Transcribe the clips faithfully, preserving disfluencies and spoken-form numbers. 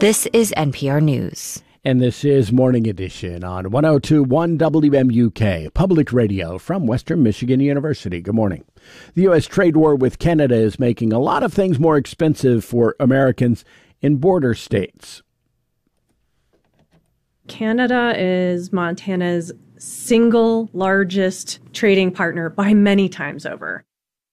This is N P R News. And this is Morning Edition on one oh two point one W M U K, public radio from Western Michigan University. Good morning. The U S trade war with Canada is making a lot of things more expensive for Americans in border states. Canada is Montana's single largest trading partner by many times over.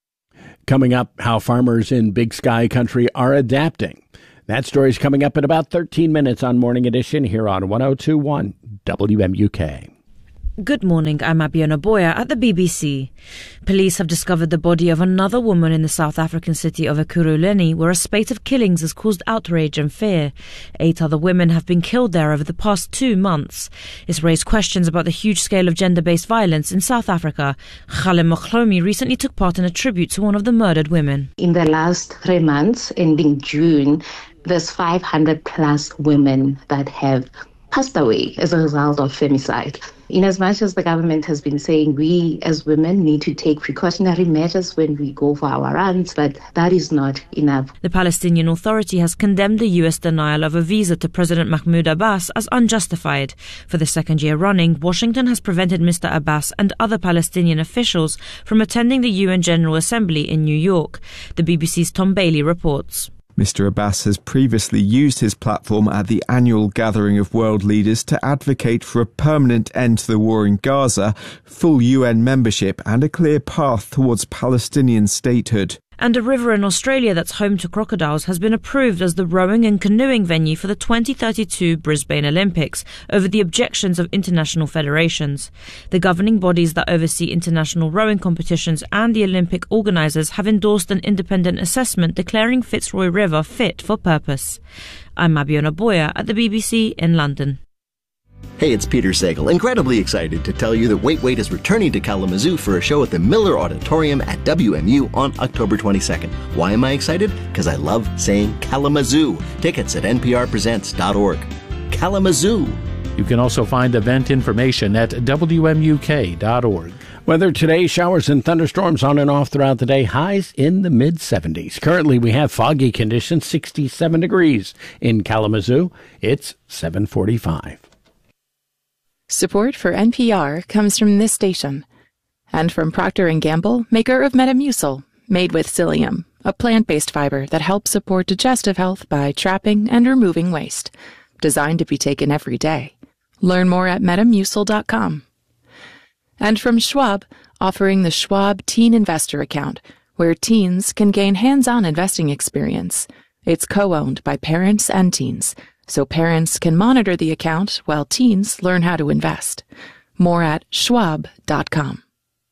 Coming up, how farmers in Big Sky country are adapting. That story is coming up in about thirteen minutes on Morning Edition here on one oh two point one W M U K. Good morning, I'm Abiona Boya at the B B C. Police have discovered the body of another woman in the South African city of Ekurhuleni, where a spate of killings has caused outrage and fear. Eight other women have been killed there over the past two months. It's raised questions about the huge scale of gender-based violence in South Africa. Khalem Mokhlomi recently took part in a tribute to one of the murdered women. In the last three months, ending June, there's five hundred plus women that have passed away as a result of femicide. In as much as the government has been saying we as women need to take precautionary measures when we go for our runs, but that is not enough. The Palestinian Authority has condemned the U S denial of a visa to President Mahmoud Abbas as unjustified. For the second year running, Washington has prevented Mister Abbas and other Palestinian officials from attending the U N General Assembly in New York. The B B C's Tom Bailey reports. Mister Abbas has previously used his platform at the annual gathering of world leaders to advocate for a permanent end to the war in Gaza, full U N membership and a clear path towards Palestinian statehood. And a river in Australia that's home to crocodiles has been approved as the rowing and canoeing venue for the twenty thirty-two Brisbane Olympics over the objections of international federations. The governing bodies that oversee international rowing competitions and the Olympic organisers have endorsed an independent assessment declaring Fitzroy River fit for purpose. I'm Abiona Boya at the B B C in London. Hey, it's Peter Sagal, incredibly excited to tell you that Wait Wait is returning to Kalamazoo for a show at the Miller Auditorium at W M U on October twenty-second. Why am I excited? Because I love saying Kalamazoo. Tickets at N P R presents dot org. Kalamazoo. You can also find event information at W M U K dot org. Weather today, showers and thunderstorms on and off throughout the day, highs in the mid seventies. Currently, we have foggy conditions, sixty-seven degrees in Kalamazoo. It's seven forty-five. Support for N P R comes from this station and from Procter and Gamble, maker of Metamucil, made with psyllium, a plant-based fiber that helps support digestive health by trapping and removing waste. Designed to be taken every day. Learn more at metamucil dot com. And from Schwab, offering the Schwab Teen Investor Account, where teens can gain hands-on investing experience. It's co-owned by parents and teens, so parents can monitor the account while teens learn how to invest. More at schwab dot com.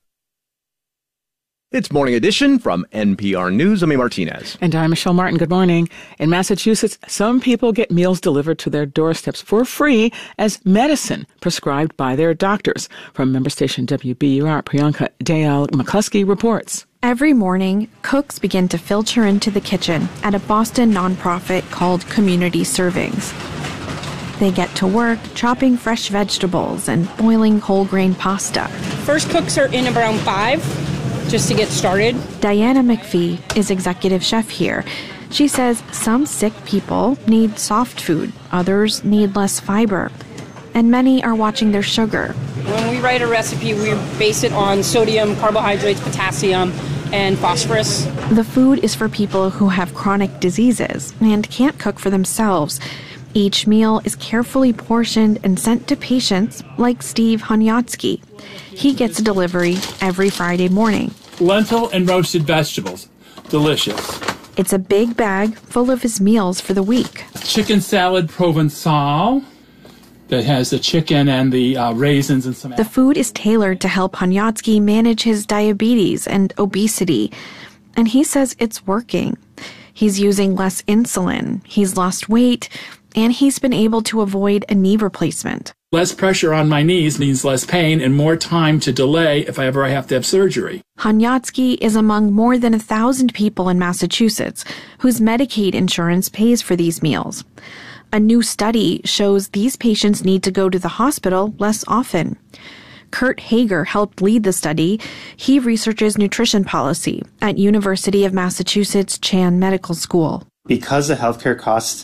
It's Morning Edition from N P R News. I'm A. Martinez. And I'm Michelle Martin. Good morning. In Massachusetts, some people get meals delivered to their doorsteps for free as medicine prescribed by their doctors. From member station W B U R, Priyanka Dayal McCluskey reports. Every morning, cooks begin to filter into the kitchen at a Boston nonprofit called Community Servings. They get to work chopping fresh vegetables and boiling whole grain pasta. First cooks are in around five, just to get started. Diana McPhee is executive chef here. She says some sick people need soft food, others need less fiber, and many are watching their sugar. When we write a recipe, we base it on sodium, carbohydrates, potassium, and phosphorus. The food is for people who have chronic diseases and can't cook for themselves. Each meal is carefully portioned and sent to patients like Steve Honyatsky. He gets a delivery every Friday morning. Lentil and roasted vegetables. Delicious. It's a big bag full of his meals for the week. Chicken salad Provençal that has the chicken and the uh, raisins and some... The food is tailored to help Honyatsky manage his diabetes and obesity, and he says it's working. He's using less insulin, he's lost weight, and he's been able to avoid a knee replacement. Less pressure on my knees means less pain and more time to delay if I ever have to have surgery. Honyatsky is among more than a thousand people in Massachusetts whose Medicaid insurance pays for these meals. A new study shows these patients need to go to the hospital less often. Kurt Hager helped lead the study. He researches nutrition policy at University of Massachusetts Chan Medical School. Because the healthcare costs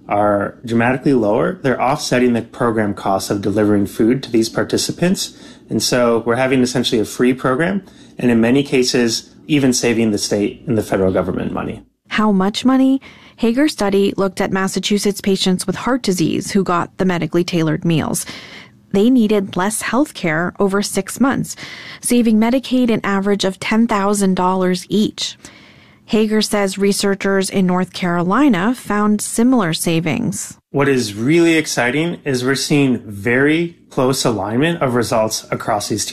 are dramatically lower, they're offsetting the program costs of delivering food to these participants. And so we're having essentially a free program, and in many cases, even saving the state and the federal government money. How much money? Hager's study looked at Massachusetts patients with heart disease who got the medically tailored meals. They needed less health care over six months, saving Medicaid an average of ten thousand dollars each. Hager says researchers in North Carolina found similar savings. What is really exciting is we're seeing very close alignment of results across these two